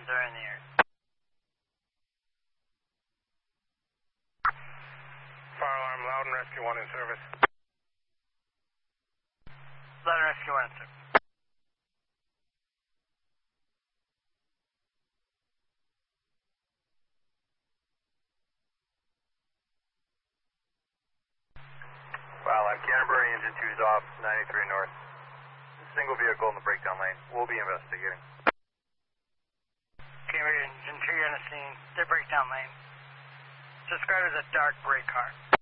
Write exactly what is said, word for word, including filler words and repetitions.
engines are in the air. Fire alarm, Loudon Rescue one in service. Loudon Rescue one in service. Well, I'm Canterbury, engine two's off, ninety-three north. Single vehicle in the breakdown lane. We'll be investigating. Canterbury, engine two, you're on the scene. Their breakdown lane. Described as a dark gray car.